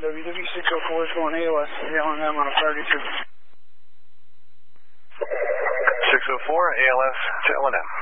WW604 is going ALS, L&M on a priority service. 604, ALS to L&M.